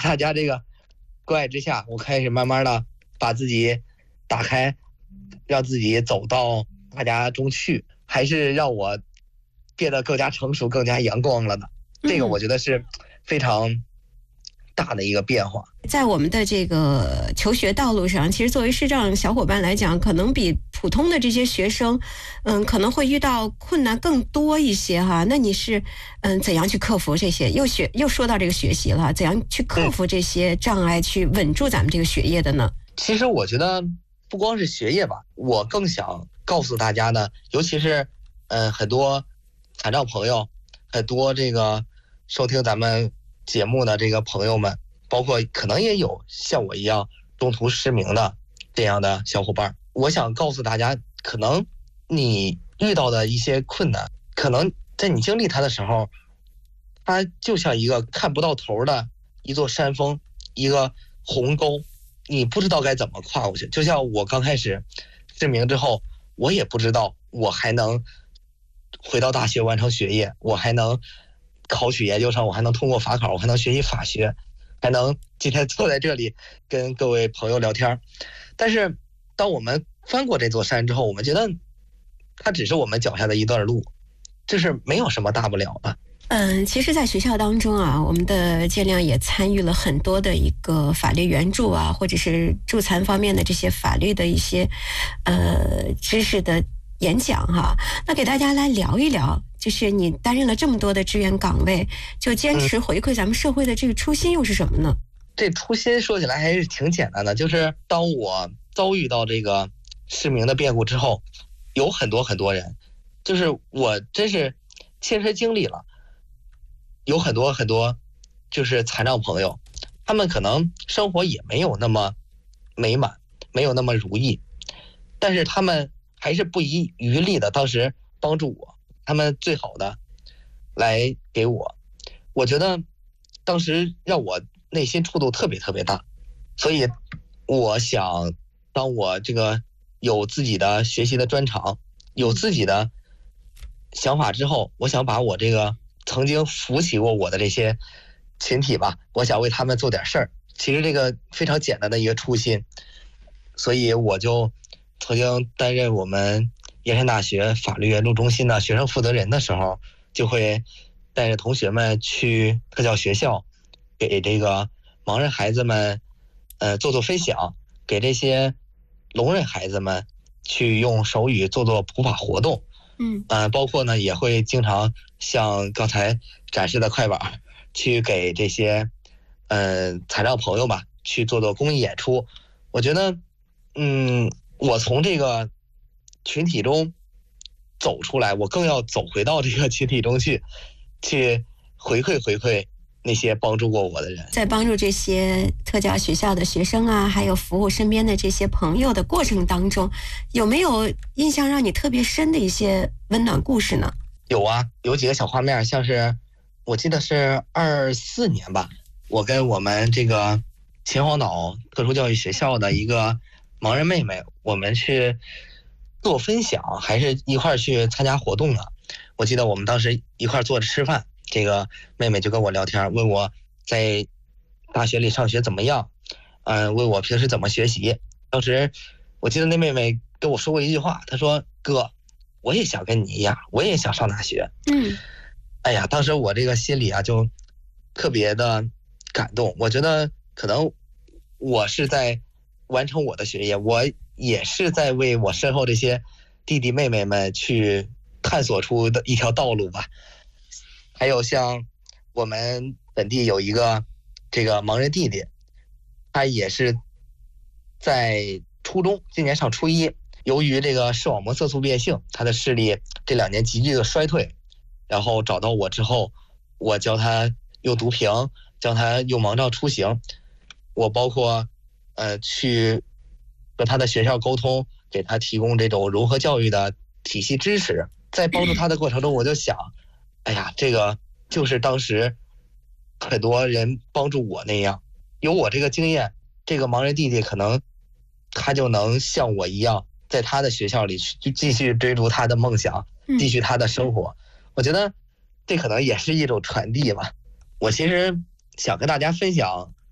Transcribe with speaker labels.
Speaker 1: 大家这个关爱之下，我开始慢慢的把自己打开，让自己走到大家中去，还是让我变得更加成熟、更加阳光了的。这个我觉得是非常大的一个变化。
Speaker 2: 在我们的这个求学道路上，其实作为视障小伙伴来讲，可能比普通的这些学生，可能会遇到困难更多一些哈。那你是怎样去克服这些？又说到这个学习了，怎样去克服这些障碍，去稳住咱们这个学业的呢？
Speaker 1: 其实我觉得不光是学业吧，我更想告诉大家呢，尤其是很多残障朋友，很多这个收听咱们节目的这个朋友们，包括可能也有像我一样中途失明的这样的小伙伴，我想告诉大家，可能你遇到的一些困难，可能在你经历它的时候，它就像一个看不到头的一座山峰，一个鸿沟，你不知道该怎么跨过去。就像我刚开始失明之后，我也不知道我还能回到大学完成学业，我还能考取研究生，我还能通过法考，我还能学习法学，还能今天坐在这里跟各位朋友聊天。但是当我们翻过这座山之后，我们觉得它只是我们脚下的一段路，就是没有什么大不了的。
Speaker 2: 其实在学校当中啊，我们的建亮也参与了很多的一个法律援助啊，或者是助残方面的这些法律的一些知识的演讲哈。那给大家来聊一聊，就是你担任了这么多的志愿岗位，就坚持回馈咱们社会的这个初心又是什么呢？
Speaker 1: 这初心说起来还是挺简单的，就是当我遭遇到这个失明的变故之后，有很多人，就是我真是亲身经历了，有很多就是残障朋友，他们可能生活也没有那么美满，没有那么如意，但是他们还是不遗余力的当时帮助我，他们最好的来给我觉得当时让我内心触动特别大。所以我想，当我这个有自己的学习的专长，有自己的想法之后，我想把我这个曾经扶起过我的这些群体吧，我想为他们做点事儿。其实这个非常简单的一个初心，所以我就曾经担任我们燕山大学法律援助中心的学生负责人的时候，就会带着同学们去特教学校，给这个盲人孩子们做分享，给这些聋人孩子们去用手语做普法活动。包括呢也会经常像刚才展示的快板，去给这些残障朋友吧去做公益演出。我觉得我从这个群体中走出来，我更要走回到这个群体中去回馈那些帮助过我的人。
Speaker 2: 在帮助这些特教学校的学生啊，还有服务身边的这些朋友的过程当中，有没有印象让你特别深的一些温暖故事呢？
Speaker 1: 有啊，有几个小画面，像是我记得是24年吧，我跟我们这个秦皇岛特殊教育学校的一个盲人妹妹，我们去做分享，还是一块去参加活动呢。我记得我们当时一块坐着吃饭，这个妹妹就跟我聊天，问我在大学里上学怎么样，问我平时怎么学习。当时我记得那妹妹跟我说过一句话，她说：“哥，我也想跟你一样，我也想上大学。”哎呀，当时我这个心里啊就特别的感动。我觉得可能我是在完成我的学业，我也是在为我身后这些弟弟妹妹们去探索出的一条道路吧。还有像我们本地有一个这个盲人弟弟，他也是在初中，今年上初一，由于这个视网膜色素变性，他的视力这2年急剧的衰退，然后找到我之后，我教他用读屏，教他用盲杖出行，我包括去和他的学校沟通，给他提供这种融合教育的体系支持。在帮助他的过程中，我就想，哎呀，这个就是当时很多人帮助我那样，有我这个经验，这个盲人弟弟可能他就能像我一样，在他的学校里去继续追逐他的梦想，继续他的生活。我觉得这可能也是一种传递吧。我其实想跟大家分享